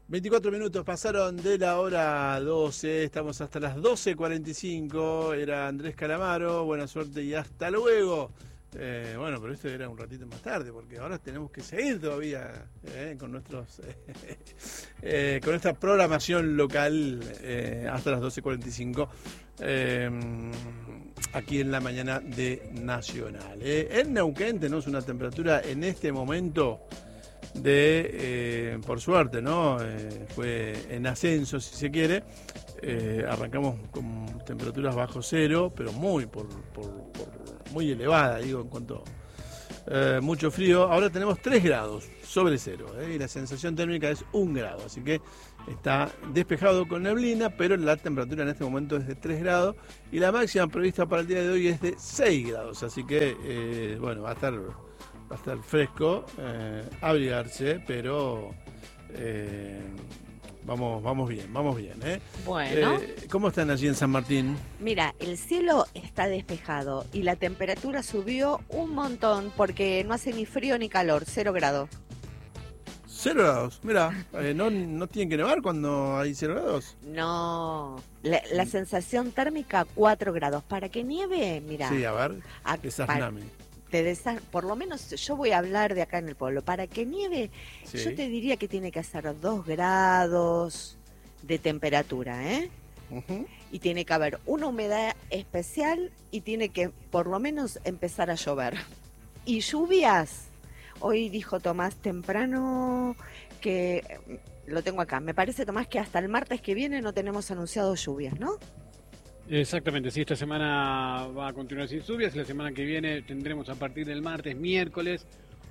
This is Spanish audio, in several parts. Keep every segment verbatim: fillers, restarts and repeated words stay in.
veinticuatro minutos pasaron de la hora doce, estamos hasta las doce cuarenta y cinco, era Andrés Calamaro, buena suerte y hasta luego. Eh, bueno, pero esto era un ratito más tarde, porque ahora tenemos que seguir todavía eh, con nuestros eh, eh, con esta programación local eh, hasta las doce cuarenta y cinco, eh, aquí en la mañana de Nacional. Eh. En Neuquén tenemos una temperatura en este momento de, eh, por suerte, ¿no? Eh, fue en ascenso, si se quiere. Eh, arrancamos con temperaturas bajo cero, pero muy por, por, por muy elevada, digo, en cuanto eh, mucho frío. Ahora tenemos tres grados sobre cero, eh, y la sensación térmica es un grado, así que está despejado con neblina, pero la temperatura en este momento es de tres grados y la máxima prevista para el día de hoy es de seis grados, así que eh, bueno, va a estar va a estar fresco, eh, abrigarse, pero eh, vamos vamos bien, vamos bien. ¿eh? Bueno. Eh, ¿Cómo están allí en San Martín? Mira, el cielo está despejado y la temperatura subió un montón porque no hace ni frío ni calor, cero grados. Cero grados, mira, eh, ¿no, ¿no tienen que nevar cuando hay cero grados? No, la, la sensación térmica cuatro grados. Para que nieve, mira. Sí, a ver, a, desazname. Te desa, por lo menos yo voy a hablar de acá en el pueblo. Para que nieve, sí. Yo te diría que tiene que hacer dos grados de temperatura, ¿eh? Uh-huh. Y tiene que haber una humedad especial y tiene que por lo menos empezar a llover. Y lluvias, hoy dijo Tomás temprano que, lo tengo acá, me parece Tomás que hasta el martes que viene no tenemos anunciado lluvias, ¿no? Exactamente, sí, esta semana va a continuar sin lluvias, la semana que viene tendremos a partir del martes, miércoles,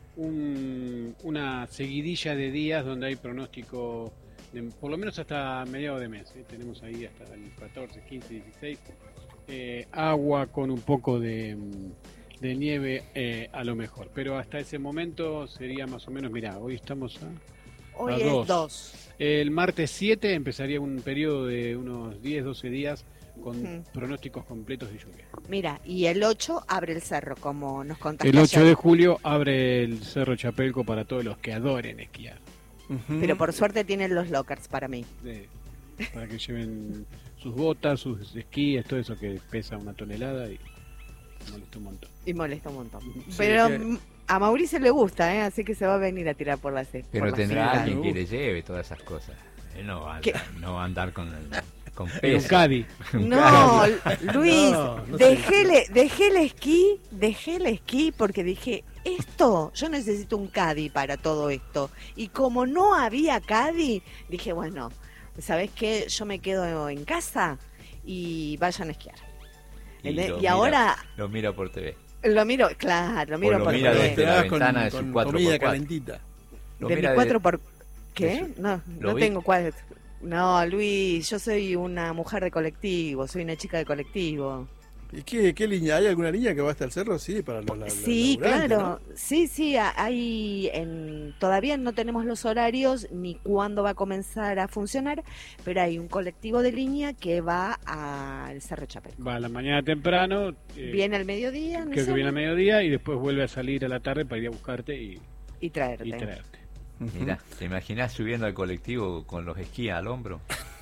un, una seguidilla de días donde hay pronóstico, de, por lo menos hasta mediados de mes, ¿eh? Tenemos ahí hasta el catorce, quince, dieciséis, eh, agua con un poco de, de nieve eh, a lo mejor, pero hasta ese momento sería más o menos, mirá, hoy estamos a... Hoy a es dos. El martes siete empezaría un periodo de unos diez, doce días con uh-huh. pronósticos completos de lluvia. Mira, y el ocho abre el cerro, como nos contaste El ocho ayer. de julio abre el Cerro Chapelco para todos los que adoren esquiar. Uh-huh. Pero por suerte tienen los lockers para mí. Sí, para que lleven sus botas, sus esquíes, todo eso que pesa una tonelada y molesta un montón. Y molesta un montón. Sí, Pero que... a Mauricio le gusta, ¿eh? Así que se va a venir a tirar por la cesta. Pero por tendrá la alguien que le lleve todas esas cosas. Él no va a andar, no va a andar con el... Con un caddy. No, Luis, no, no dejé, el, dejé el esquí, dejé el esquí porque dije, esto, yo necesito un caddy para todo esto. Y como no había caddy, dije, bueno, ¿sabés qué? Yo me quedo en casa y vayan a esquiar. Y, lo y mira, ahora... Lo mira por T V. Lo miro, claro, lo miro o lo por mira T V. desde la ventana de su cuatro por cuatro. Calentita. De mi cuatro por... ¿Qué? No, no tengo cuatro... No, Luis, yo soy una mujer de colectivo, soy una chica de colectivo. ¿Y qué, qué línea? ¿Hay alguna línea que va hasta el cerro? Sí, para los la, Sí, la claro, ¿no? sí, sí, hay, en, todavía no tenemos los horarios ni cuándo va a comenzar a funcionar, pero hay un colectivo de línea que va al Cerro Chapelco. Va a la mañana temprano. Eh, viene al mediodía. Creo que sé. viene al mediodía y después vuelve a salir a la tarde para ir a buscarte y, y traerte. Y traerte. Mira, ¿te imaginas subiendo al colectivo con los esquíes al hombro?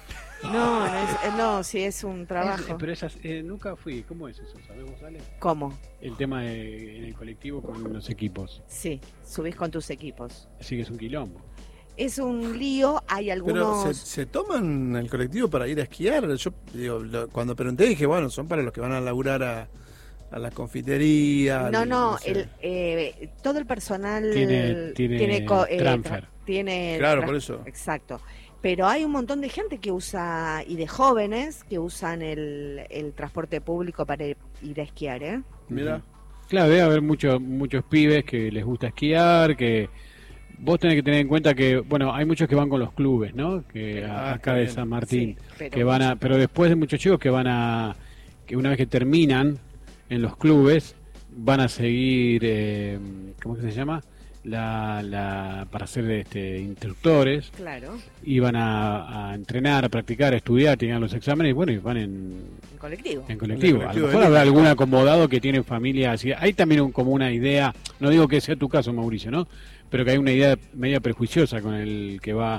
No, no, es, no, sí es un trabajo. Es, pero esas, eh, nunca fui. ¿Cómo es eso? ¿Sabemos, Ale? ¿Cómo? El tema de, en el colectivo con los equipos. Sí, subís con tus equipos. Así que es un quilombo. Es un lío, hay algunos... Pero ¿se, se toman el colectivo para ir a esquiar? Yo digo, lo, cuando pregunté dije, bueno, son para los que van a laburar a... a la confitería. No, al, no, no sé. el, eh, todo el personal tiene, tiene, tiene eh, transfer. Tiene claro, tra- por eso. Exacto. Pero hay un montón de gente que usa, y de jóvenes, que usan el, el transporte público para ir, ir a esquiar, ¿eh? Mira. Claro, debe haber muchos muchos pibes que les gusta esquiar, que vos tenés que tener en cuenta que, bueno, hay muchos que van con los clubes, ¿no? Que ah, acá de San Martín, sí, pero que van a, pero después de muchos chicos que van a, que una vez que terminan en los clubes, van a seguir, eh, ¿cómo que se llama? La, la para ser este, instructores. Claro. Y van a, a entrenar, a practicar, a estudiar, tienen los exámenes y bueno, y van en, en colectivo. En colectivo. En colectivo a lo mejor habrá algún acomodado que tiene familia así. Hay también un, como una idea, no digo que sea tu caso, Mauricio, ¿no? Pero que hay una idea media prejuiciosa con el que va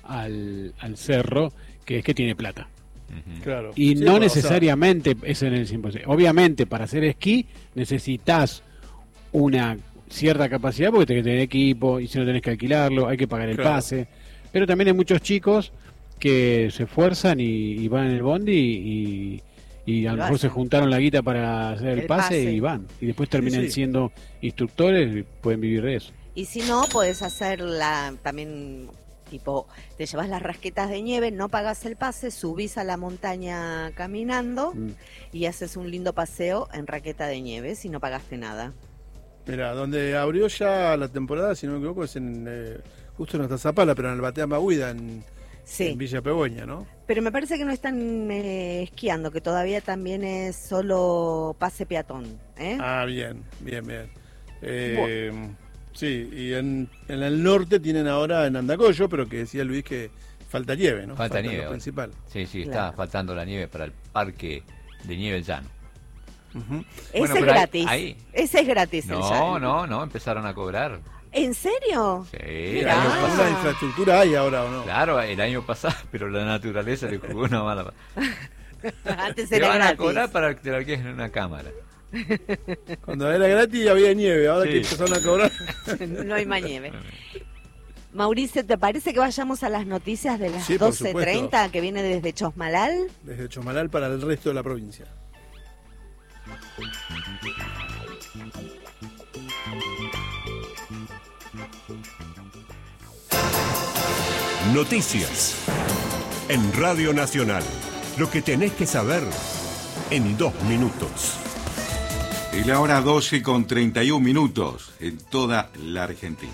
al, al cerro, que es que tiene plata. Uh-huh. Claro. Y sí, no bueno, necesariamente o sea, es en el cien por ciento. Obviamente, para hacer esquí necesitas una cierta capacidad porque tenés que tener equipo, y si no tenés que alquilarlo, hay que pagar el claro. pase. Pero también hay muchos chicos que se esfuerzan y, y van en el bondi y, y, y a lo mejor se juntaron la guita para hacer el, el pase, pase y van. Y después terminan sí, sí. siendo instructores y pueden vivir de eso. Y si no, podés hacer la, también, tipo, te llevas las rasquetas de nieve, no pagas el pase, subís a la montaña caminando mm. y haces un lindo paseo en raqueta de nieve si no pagaste nada. Mira, donde abrió ya la temporada, si no me equivoco, es en eh, justo en Atazapala, pero en el Batea Maguida, en, sí. en Villa Pegüeña, ¿no? Pero me parece que no están eh, esquiando, que todavía también es solo pase peatón, ¿eh? Ah, bien, bien, bien. Eh, bueno. Sí, y en, en el norte tienen ahora en Andacollo, pero que decía Luis que falta nieve, ¿no? Falta, falta nieve. Lo principal. Sí, sí, claro. Está faltando la nieve para el parque de nieve llano. Uh-huh. Ese bueno, es gratis. Ahí, ahí... Ese es gratis. No, no, no, empezaron a cobrar. ¿En serio? Sí. El año pasado. ¿La infraestructura hay ahora o no? Claro, el año pasado, pero la naturaleza le jugó una mala. Antes te era van gratis. a cobrar para que te la quedes en una cámara. Cuando era gratis había nieve, ahora sí. que empezaron a cobrar. No hay más nieve. Mauricio, ¿te parece que vayamos a las noticias de las sí, doce treinta que viene desde Chosmalal? Desde Chosmalal para el resto de la provincia. Noticias en Radio Nacional. Lo que tenés que saber en dos minutos. Es la hora doce con treinta y un minutos en toda la Argentina.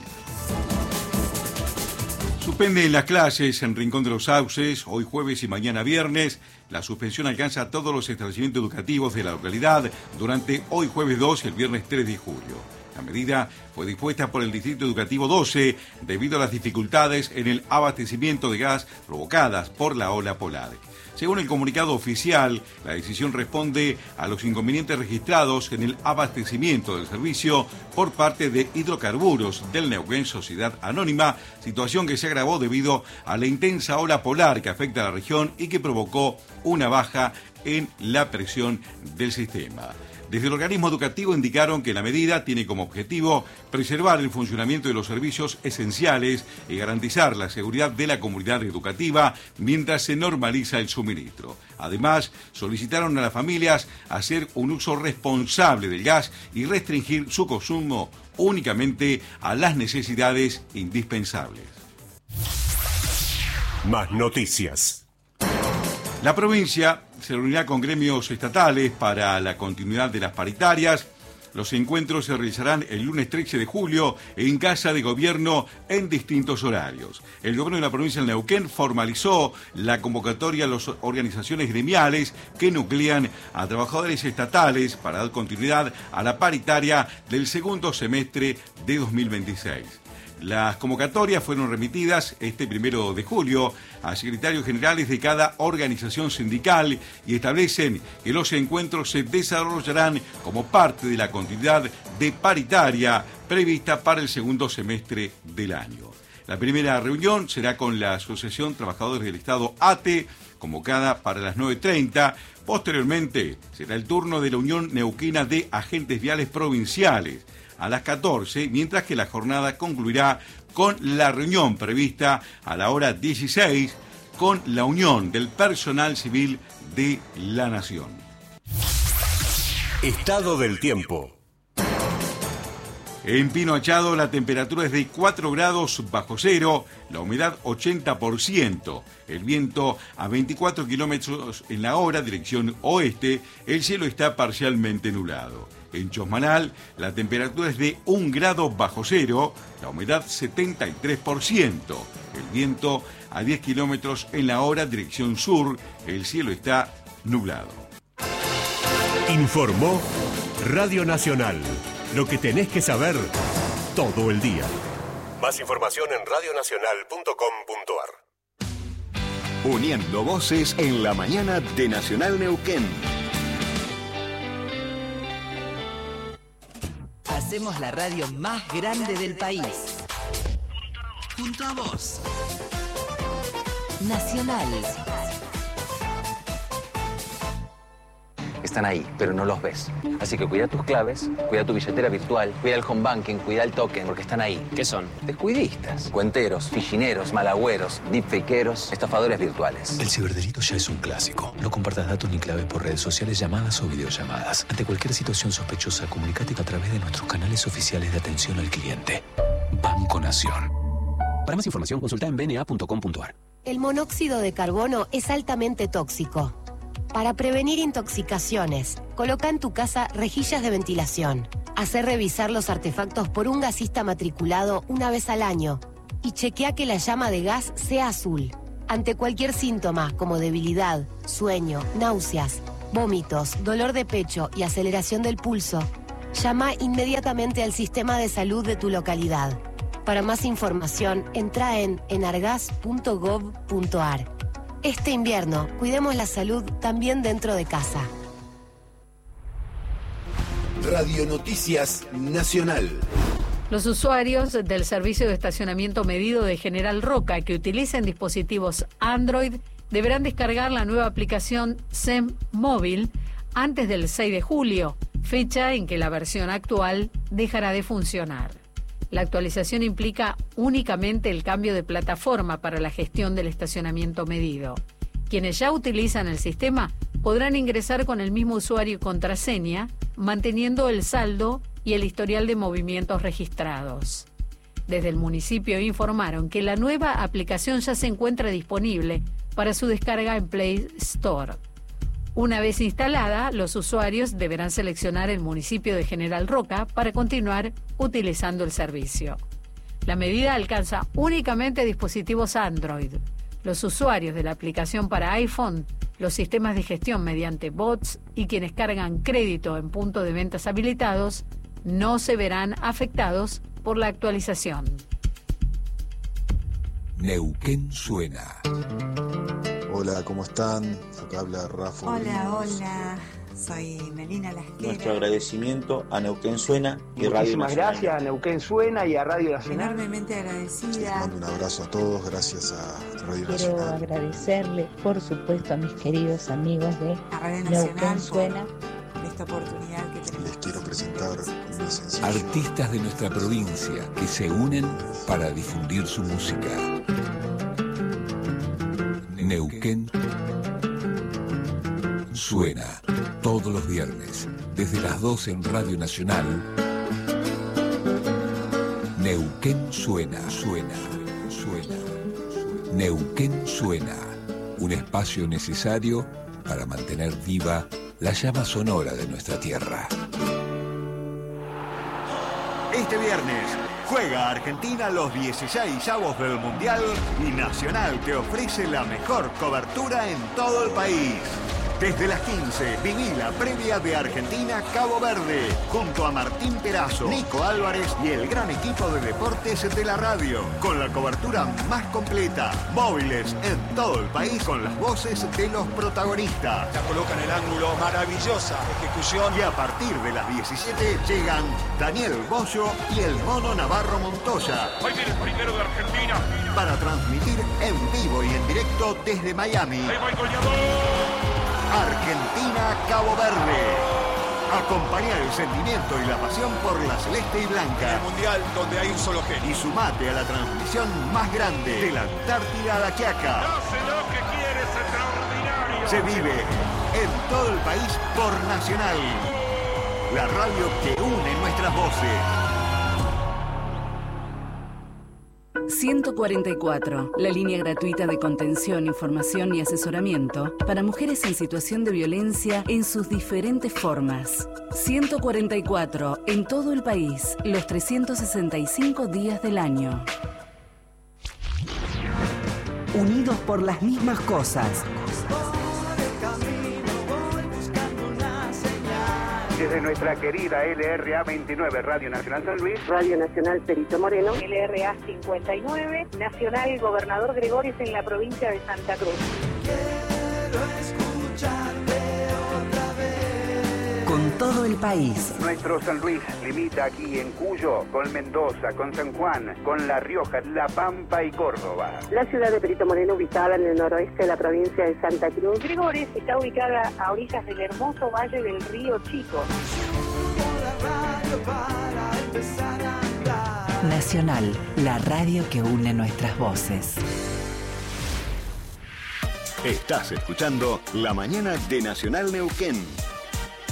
Suspenden las clases en Rincón de los Sauces, hoy jueves y mañana viernes. La suspensión alcanza a todos los establecimientos educativos de la localidad durante hoy jueves dos y el viernes tres de julio. La medida fue dispuesta por el Distrito Educativo doce debido a las dificultades en el abastecimiento de gas provocadas por la ola polar. Según el comunicado oficial, la decisión responde a los inconvenientes registrados en el abastecimiento del servicio por parte de Hidrocarburos del Neuquén Sociedad Anónima, situación que se agravó debido a la intensa ola polar que afecta a la región y que provocó una baja en la presión del sistema. Desde el organismo educativo indicaron que la medida tiene como objetivo preservar el funcionamiento de los servicios esenciales y garantizar la seguridad de la comunidad educativa mientras se normaliza el suministro. Además, solicitaron a las familias hacer un uso responsable del gas y restringir su consumo únicamente a las necesidades indispensables. Más noticias. La provincia se reunirá con gremios estatales para la continuidad de las paritarias. Los encuentros se realizarán el lunes trece de julio en Casa de Gobierno en distintos horarios. El gobierno de la provincia de Neuquén formalizó la convocatoria a las organizaciones gremiales que nuclean a trabajadores estatales para dar continuidad a la paritaria del segundo semestre de dos mil veintiséis. Las convocatorias fueron remitidas este primero de julio a secretarios generales de cada organización sindical y establecen que los encuentros se desarrollarán como parte de la continuidad de paritaria prevista para el segundo semestre del año. La primera reunión será con la Asociación Trabajadores del Estado A T E, convocada para las nueve treinta. Posteriormente será el turno de la Unión Neuquina de Agentes Viales Provinciales a las catorce, mientras que la jornada concluirá con la reunión prevista a la hora dieciséis con la Unión del Personal Civil de la Nación. Estado del tiempo. En Pino Achado la temperatura es de cuatro grados bajo cero, la humedad ochenta por ciento, el viento a veinticuatro kilómetros en la hora, dirección oeste, el cielo está parcialmente nublado. En Chosmalal la temperatura es de un grado bajo cero, la humedad setenta y tres por ciento, el viento a diez kilómetros en la hora, dirección sur, el cielo está nublado. Informó Radio Nacional. Lo que tenés que saber todo el día. Más información en radio nacional punto com punto a r. Uniendo voces en la mañana de Nacional Neuquén. Hacemos la radio más grande del país. Junto a vos. Nacional. Están ahí, pero no los ves. Así que cuida tus claves, cuida tu billetera virtual, cuida el home banking, cuida el token, porque están ahí. ¿Qué son? Descuidistas, cuenteros, fichineros, malagüeros, deepfakeros, estafadores virtuales. El ciberdelito ya es un clásico. No compartas datos ni claves por redes sociales, llamadas o videollamadas. Ante cualquier situación sospechosa, comunícate a través de nuestros canales oficiales de atención al cliente. Banco Nación. Para más información, consulta en b n a punto com punto a r. El monóxido de carbono es altamente tóxico. Para prevenir intoxicaciones, coloca en tu casa rejillas de ventilación. Hacé revisar los artefactos por un gasista matriculado una vez al año y chequea que la llama de gas sea azul. Ante cualquier síntoma como debilidad, sueño, náuseas, vómitos, dolor de pecho y aceleración del pulso, llama inmediatamente al sistema de salud de tu localidad. Para más información, entra en enargas punto gov punto a r. Este invierno, cuidemos la salud también dentro de casa. Radio Noticias Nacional. Los usuarios del servicio de estacionamiento medido de General Roca que utilicen dispositivos Android deberán descargar la nueva aplicación S E M Móvil antes del seis de julio, fecha en que la versión actual dejará de funcionar. La actualización implica únicamente el cambio de plataforma para la gestión del estacionamiento medido. Quienes ya utilizan el sistema podrán ingresar con el mismo usuario y contraseña, manteniendo el saldo y el historial de movimientos registrados. Desde el municipio informaron que la nueva aplicación ya se encuentra disponible para su descarga en Play Store. Una vez instalada, los usuarios deberán seleccionar el municipio de General Roca para continuar utilizando el servicio. La medida alcanza únicamente dispositivos Android. Los usuarios de la aplicación para iPhone, los sistemas de gestión mediante bots y quienes cargan crédito en puntos de ventas habilitados no se verán afectados por la actualización. Neuquén suena. Hola, ¿cómo están? Acá habla Rafa. Hola, hola. Soy Melina Lasquera. Nuestro agradecimiento a Neuquén Suena y Radio Muchísimas Nacional. gracias a Neuquén Suena y a Radio Nacional. Enormemente agradecida. Les mando un abrazo a todos, gracias a Radio Quiero Nacional. agradecerle, por supuesto, a mis queridos amigos de A Radio Neuquén Nacional Suena. por esta oportunidad que tenemos. Les quiero presentar mi sencillo. Artistas de nuestra provincia que se unen para difundir su música. Neuquén suena todos los viernes desde las doce en Radio Nacional. Neuquén suena, suena, suena. Neuquén suena, un espacio necesario para mantener viva la llama sonora de nuestra tierra. Este viernes juega Argentina los dieciseisavos del Mundial y Nacional te ofrece la mejor cobertura en todo el país. Desde las quince, viví la previa de Argentina-Cabo Verde, junto a Martín Perazo, Nico Álvarez y el gran equipo de deportes de la radio, con la cobertura más completa, móviles en todo el país con las voces de los protagonistas. La coloca en el ángulo, maravillosa ejecución. Y a partir de las diecisiete llegan Daniel Bollo y el Mono Navarro Montoya. Ahí viene el primero de Argentina. Para transmitir en vivo y en directo desde Miami. Ahí va el goleador. Argentina-Cabo Verde. Acompaña el sentimiento y la pasión por la celeste y blanca. El mundial donde hay un solo genio. Y sumate a la transmisión más grande de la Antártida a la Quiaca. Hace lo que quiere, es extraordinario. Se vive en todo el país por Nacional. La radio que une nuestras voces. ciento cuarenta y cuatro, la línea gratuita de contención, información y asesoramiento para mujeres en situación de violencia en sus diferentes formas. ciento cuarenta y cuatro, en todo el país, los trescientos sesenta y cinco días del año. Unidos por las mismas cosas. Desde nuestra querida L R A veintinueve, Radio Nacional San Luis, Radio Nacional Perito Moreno, L R A cincuenta y nueve, Nacional Gobernador Gregorios en la provincia de Santa Cruz. Con todo el país. Nuestro San Luis limita aquí en Cuyo con Mendoza, con San Juan, con La Rioja, La Pampa y Córdoba. La ciudad de Perito Moreno, ubicada en el noroeste de la provincia de Santa Cruz. Gregores está ubicada a orillas del hermoso valle del río Chico. Nacional, la radio que une nuestras voces. Estás escuchando La Mañana de Nacional Neuquén.